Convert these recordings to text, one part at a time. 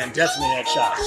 Man, definitely had chops.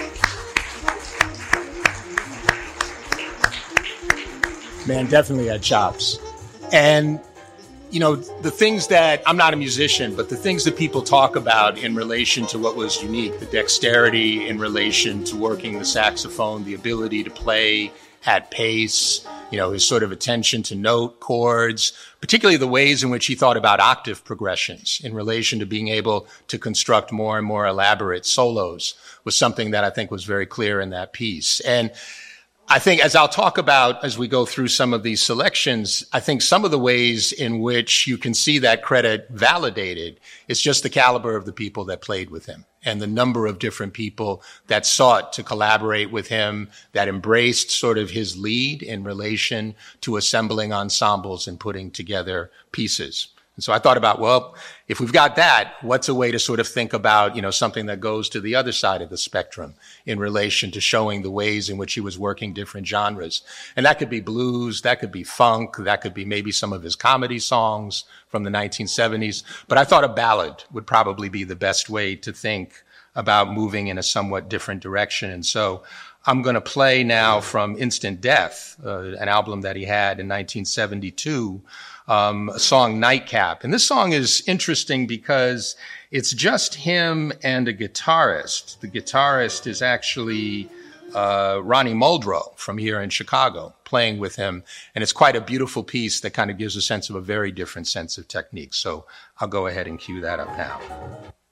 Man, definitely had chops. And, you know, the things that, I'm not a musician, but the things that people talk about in relation to what was unique, the dexterity in relation to working the saxophone, the ability to play at pace, you know, his sort of attention to note chords, particularly the ways in which he thought about octave progressions in relation to being able to construct more and more elaborate solos was something that I think was very clear in that piece. And I think, as I'll talk about as we go through some of these selections, I think some of the ways in which you can see that credit validated is just the caliber of the people that played with him and the number of different people that sought to collaborate with him, that embraced sort of his lead in relation to assembling ensembles and putting together pieces. And so I thought about, well, if we've got that, what's a way to sort of think about, you know, something that goes to the other side of the spectrum in relation to showing the ways in which he was working different genres. And that could be blues, that could be funk, that could be maybe some of his comedy songs from the 1970s. But I thought a ballad would probably be the best way to think about moving in a somewhat different direction. And so I'm going to play now from Instant Death, an album that he had in 1972, a song Nightcap. And this song is interesting because it's just him and a guitarist. The guitarist is actually Ronnie Muldrow from here in Chicago playing with him. And it's quite a beautiful piece that kind of gives a sense of a very different sense of technique. So I'll go ahead and cue that up now.